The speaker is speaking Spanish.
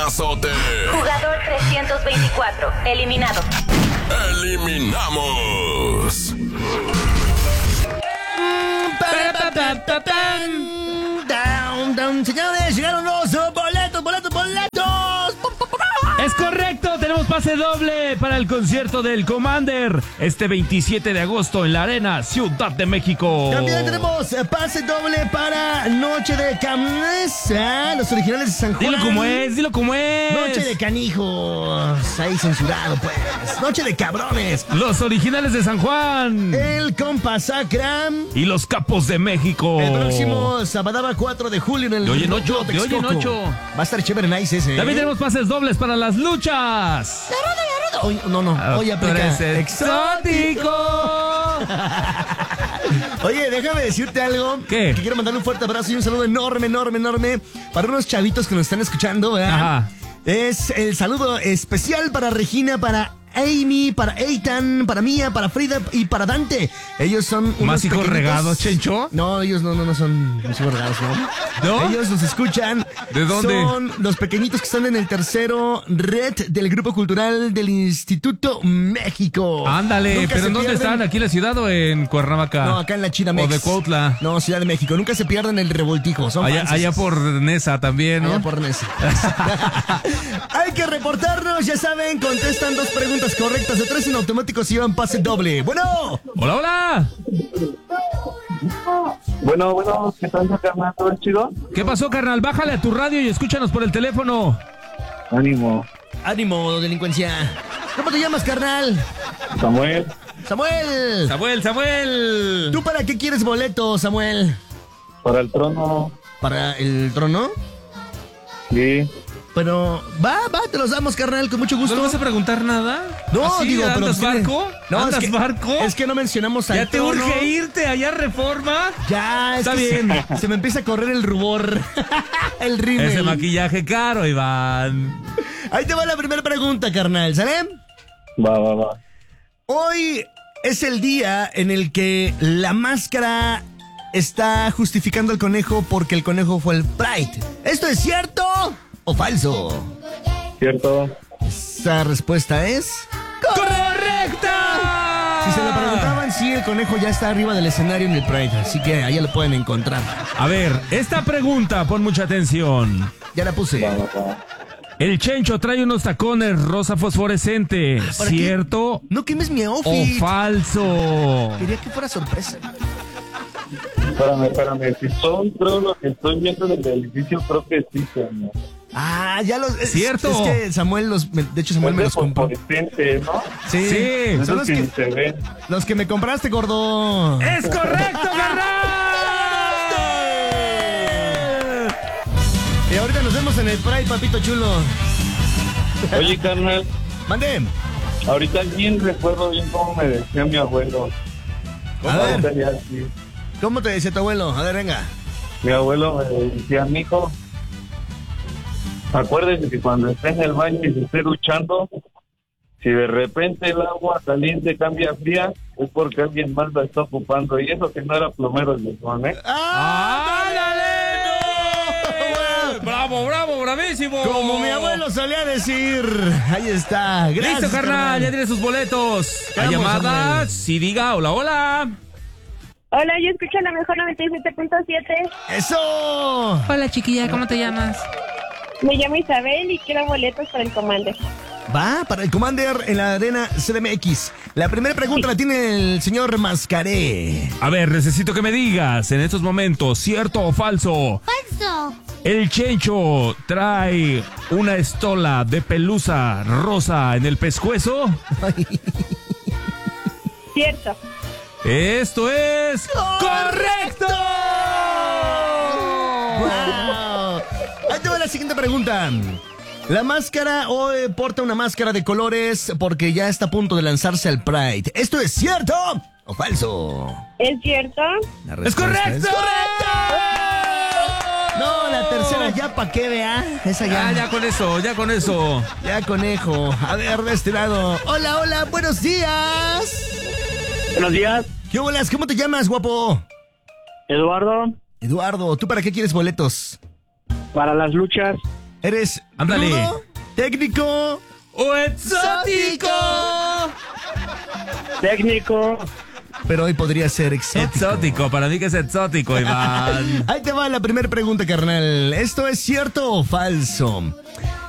azote. Jugador 324, eliminado. ¡Eliminamos! Señores, llegaron los boletos. Es correcto, tenemos pase doble para el concierto del Commander este 27 de agosto en la Arena Ciudad de México. También tenemos pase doble para Noche de Camisa, los originales de San Juan. Dilo como es. Noche de canijos, ahí censurado pues. Noche de cabrones. Los originales de San Juan. El Compa Sacra. Y los Capos de México. El próximo sábado 4 de julio en el... De hoy en ocho. Va a estar chévere, nice ese. También tenemos pases dobles para las luchas. Hoy, hoy aplica. ¡Exótico! Oye, déjame decirte algo. ¿Qué? Que quiero mandar un fuerte abrazo y un saludo enorme para unos chavitos que nos están escuchando, ¿verdad? Ajá. Es el saludo especial para Regina, para Amy, para Eitan, para Mía, para Frida y para Dante. Ellos son unos ¿Más hijos pequeñitos. regados, Chencho? No, ellos no son los hijos regados, ¿no? ¿No? Ellos nos escuchan. ¿De dónde? Son los pequeñitos que están en el tercero red del Grupo Cultural del Instituto México. Ándale, Nunca pero se ¿en dónde pierden. están? ¿Aquí en la ciudad o en Cuernavaca? No, acá en la Chidamex. ¿O de Cuautla? No, Ciudad de México. Nunca se pierden el revoltijo. Son Allá, fanses. allá por Nesa también, ¿no? Allá por Nesa. Hay que reportarnos, ya saben, contestan 2 preguntas correctas de 3 en automático si llevan pase doble. Bueno. Hola. Bueno, ¿qué tal, carnal? ¿Todo chido? ¿Qué pasó, carnal? Bájale a tu radio y escúchanos por el teléfono. Ánimo. Ánimo, delincuencia. ¿Cómo te llamas, carnal? Samuel. Samuel. ¿Tú para qué quieres boleto, Samuel? Para el trono. ¿Para el trono? Sí. Pero, va, te los damos, carnal, con mucho gusto. ¿No le vas a preguntar nada? No, ¿Así? digo, pero... ¿Andas barco? No, ¿Andas es que, barco? Es que no mencionamos al ¿Ya te trono. urge irte allá a Reforma? Ya, Está que bien. Se me empieza a correr el rubor. El rímel. Ese maquillaje caro, Iván. Ahí te va la primera pregunta, carnal, ¿sale? Va. Hoy es el día en el que la máscara está justificando al conejo porque el conejo fue el Pride. ¿Esto es cierto o falso? ¿Cierto? Esa respuesta es... ¡Correcta! Si se lo preguntaban, sí, el conejo ya está arriba del escenario en el Pride, así que allá lo pueden encontrar. A ver, esta pregunta, pon mucha atención. Ya la puse. Va. El Chencho trae unos tacones rosa fosforescente, ¿Para qué? ¿cierto No quemes mi o outfit. falso? Quería que fuera sorpresa. Espérame. Si son, creo, lo que estoy viendo desde el edificio, creo que sí, señor. Ah, ya los... ¿Cierto? Es que Samuel de hecho Samuel me los compró. Fosforescente, ¿no? Sí. Sí. Son los Esos que, se ven. los que me compraste, gordo. ¡Es correcto, carnal! Y ahorita nos vemos en el Pride, papito chulo. Oye, carnal, Mande. ahorita bien recuerdo bien cómo me decía mi abuelo. A ver. Decía así. ¿Cómo te decía tu abuelo? A ver, venga. Mi abuelo me decía, mijo, acuérdese que cuando esté en el baño y se esté duchando, si de repente el agua caliente cambia a fría, es porque alguien más la está ocupando. Y eso que no era plomero el mesón, ¿eh? ¡Ándale! ¡Bravo, bravísimo! Como mi abuelo solía decir. Ahí está. Gracias, Listo, carnal, ya tienes sus boletos. A Vamos, llamada, Samuel. si diga hola. Hola, yo escucho la mejor 97.7. ¡Eso! Hola chiquilla, ¿cómo te llamas? Me llamo Isabel y quiero boletos para el Commander. Va para el Commander en la arena CDMX. La primera pregunta la tiene el señor Mascaré. A ver, necesito que me digas en estos momentos, ¿cierto o falso? Falso. El Chencho trae una estola de pelusa rosa en el pescuezo. Cierto. Esto es correcto. ¡Wow! Ahí te va la siguiente pregunta. La máscara hoy porta una máscara de colores porque ya está a punto de lanzarse al Pride. ¿Esto es cierto o falso? ¿Es cierto? La ¡Es respuesta correcto! No, la tercera ya pa' qué, vea. Esa ya. Ya con eso. Ya, conejo. A ver, de este lado. Hola, buenos días. Buenos días, ¿Qué bolas? ¿Cómo te llamas, guapo? Eduardo, Eduardo, ¿tú para qué quieres boletos? para las luchas. ¿Eres Ándale. rudo, técnico ¡O exótico! Técnico. Pero hoy podría ser exótico. Exótico, para mí que es exótico, Iván. Ahí te va la primera pregunta, carnal. ¿Esto es cierto o falso?